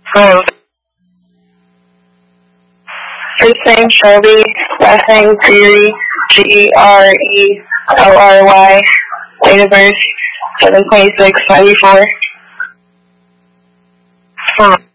Um, First name Shelby, last name Greery, Gerely, date of birth 7/26/94.